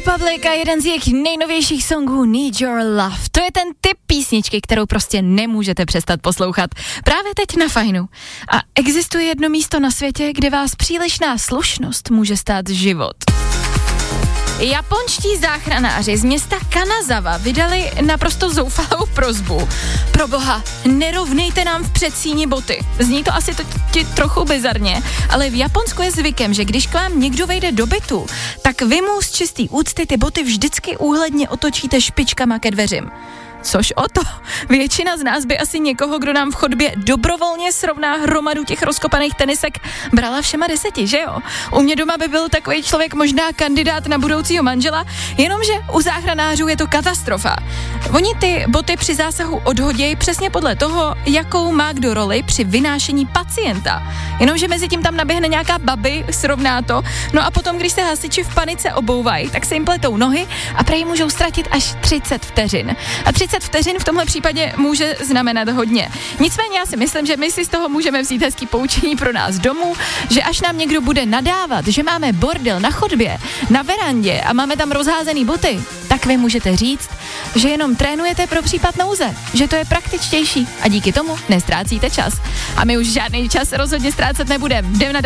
Republic a jeden z jejich nejnovějších songů Need Your Love. To je ten typ písničky, kterou prostě nemůžete přestat poslouchat. Právě teď na Fajnu. A existuje jedno místo na světě, kde vás přílišná slušnost může stát život. Japonští záchranáři z města Kanazawa vydali naprosto zoufalou prosbu. Proboha, nerovnejte nám v předsíni boty. Zní to asi trochu bizarně, ale v Japonsku je zvykem, že když k vám někdo vejde do bytu, tak vy mu z čistý úcty ty boty vždycky úhledně otočíte špičkama ke dveřím. Což o to, většina z nás by asi někoho, kdo nám v chodbě dobrovolně srovná hromadu těch rozkopaných tenisek, brala všema 10, že jo? U mě doma by byl takový člověk možná kandidát na budoucího manžela, jenomže u záchranářů je to katastrofa. Oni ty boty při zásahu odhodějí přesně podle toho, jakou má kdo roli při vynášení pacienta. Jenomže mezi tím tam naběhne nějaká babi, srovná to, no a potom, když se hasiči v panice obouvají, tak se jim pletou nohy a prej můžou ztratit až 30 vteřin. A 30 vteřin v tomhle případě může znamenat hodně. Nicméně já si myslím, že my si z toho můžeme vzít hezký poučení pro nás domů, že až nám někdo bude nadávat, že máme bordel na chodbě, na verandě a máme tam rozházený boty, tak vy můžete říct, že jenom trénujete pro případ nouze, že to je praktičtější a díky tomu nestrácíte čas. A my už žádný čas rozhodně ztrácet nebudeme. Jdeme na